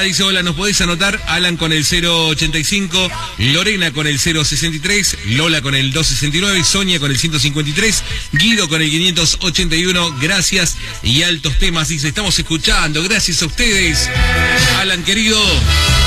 dice, hola, ¿nos podés anotar? Alan con el 085, Lorena con el 063, Lola con el 269, Sonia con el 153, Guido con el 581, gracias. Y Altos Temas dice, estamos escuchando, gracias a ustedes. Alan, querido.